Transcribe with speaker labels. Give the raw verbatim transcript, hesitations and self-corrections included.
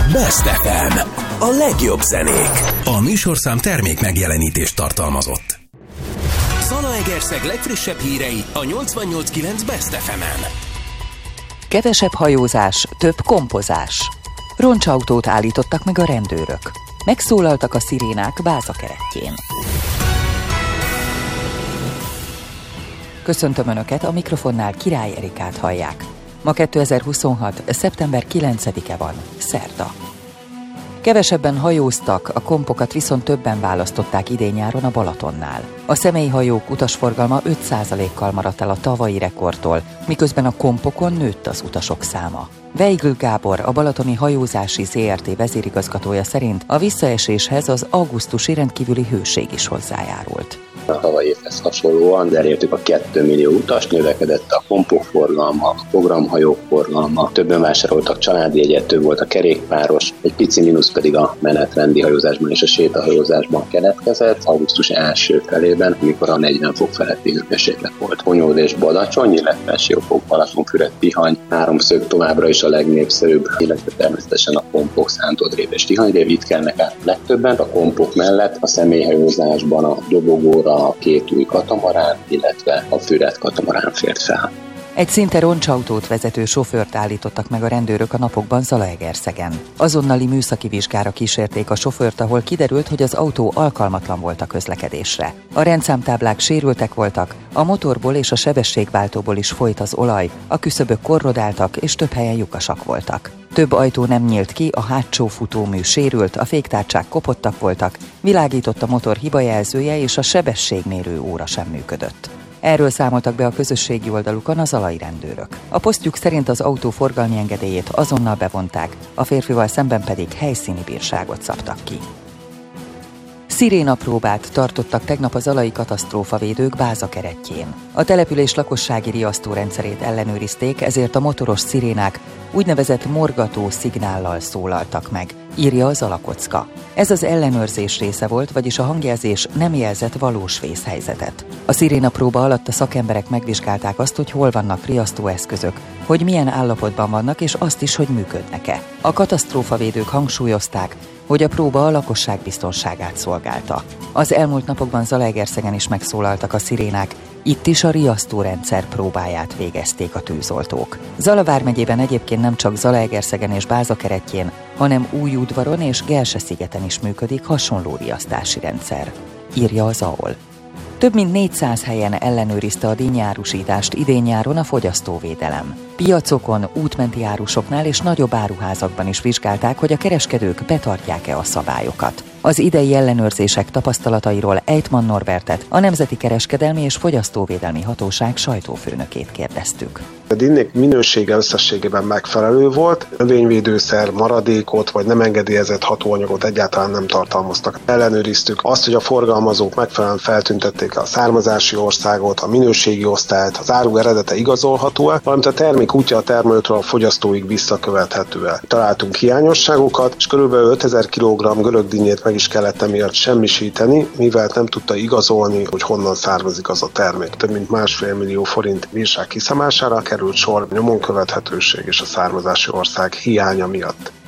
Speaker 1: Best ef em. A legjobb zenék. A műsorszám termék megjelenítést tartalmazott. Zalaegerszeg legfrissebb hírei a nyolcvannyolc kilenc Best ef emen.
Speaker 2: Kevesebb hajózás, több kompozás. Roncsautót állítottak meg a rendőrök. Megszólaltak a szirénák Báza keretjén. Köszöntöm Önöket, a mikrofonnál Király Erikát hallják. Ma kétezer-huszonhat. szeptember kilencedike van, szerda. Kevesebben hajóztak, a kompokat viszont többen választották idén-nyáron a Balatonnál. A személyhajók utasforgalma öt százalékkal maradt el a tavalyi rekordtól, miközben a kompokon nőtt az utasok száma. Weigl Gábor, a Balatoni Hajózási zé er té vezérigazgatója szerint a visszaeséshez az augusztusi rendkívüli hőség is hozzájárult.
Speaker 3: A tavalyi évhez hasonlóan elértük a két millió utas, növekedett a kompok forgalma, a programhajók forgalma, többen vásároltak családi jegyet, több volt a kerékpáros, egy pici mínusz pedig a menetrendi hajózásban és a sétahajózásban keletkezett augusztus első felében, amikor a negyven fok feletti hőmérséklet volt. Honyód és Badacsony, illetve Siófok, Balatonfüred, Tihany, háromszög továbbra is a legnépszerűbb, illetve természetesen a kompok, Szántodrév és Tihanyrév, itt kelnek át legtöbben. A kompok mellett a személyhajózásban a dobogóra a két új katamarán, illetve a Füred katamarán fért fel.
Speaker 2: Egy szinte roncsautót vezető sofőrt állítottak meg a rendőrök a napokban Zalaegerszegen. Azonnali műszaki vizsgára kísérték a sofőrt, ahol kiderült, hogy az autó alkalmatlan volt a közlekedésre. A rendszámtáblák sérültek voltak, a motorból és a sebességváltóból is folyt az olaj, a küszöbök korrodáltak és több helyen lyukasak voltak. Több ajtó nem nyílt ki, a hátsó futómű sérült, a féktárcsák kopottak voltak, világított a motor hibajelzője és a sebességmérő óra sem működött. Erről számoltak be a közösségi oldalukon a zalai rendőrök. A posztjuk szerint az autó forgalmi engedélyét azonnal bevonták, a férfival szemben pedig helyszíni bírságot szabtak ki. Szirénapróbát tartottak tegnap a zalai katasztrófavédők Báza keretjén. A település lakossági riasztórendszerét ellenőrizték, ezért a motoros szirénák úgynevezett morgató szignállal szólaltak meg, írja a Zalakocka. Ez az ellenőrzés része volt, vagyis a hangjelzés nem jelzett valós vészhelyzetet. A szirénapróba alatt a szakemberek megvizsgálták azt, hogy hol vannak riasztóeszközök, hogy milyen állapotban vannak, és azt is, hogy működnek-e. A katasztrófavédők hangsúlyozták, hogy a próba a lakosság biztonságát szolgálta. Az elmúlt napokban Zalaegerszegen is megszólaltak a szirénák, itt is a riasztórendszer próbáját végezték a tűzoltók. Zala vármegyében egyébként nem csak Zalaegerszegen és Báza keretjén, hanem Újudvaron és Gelse-szigeten is működik hasonló riasztási rendszer, írja az á o el. Több mint négyszáz helyen ellenőrizte a díjnyárusítást idén-nyáron a fogyasztóvédelem. Piacokon, útmenti árusoknál és nagyobb áruházakban is vizsgálták, hogy a kereskedők betartják-e a szabályokat. Az idei ellenőrzések tapasztalatairól Ejtman Norbertet, a Nemzeti Kereskedelmi és Fogyasztóvédelmi Hatóság sajtófőnökét kérdeztük.
Speaker 4: A dinnék minősége összességében megfelelő volt, növényvédőszer, maradékot vagy nem engedélyezett hatóanyagot egyáltalán nem tartalmaztak. Ellenőriztük azt, hogy a forgalmazók megfelelően feltüntették a származási országot, a minőségi osztályt, az áru eredete igazolható-e, valamint a termék útja a termelőtől a fogyasztóig visszakövethető-e. Találtunk hiányosságokat, és kb. ötezer kilogramm görögdinnyét meg is kellett emiatt semmisíteni, mivel nem tudta igazolni, hogy honnan származik az a termék. Több mint másfél millió forint bírság kiszámására került sor nyomon követhetőség és a származási ország hiánya miatt.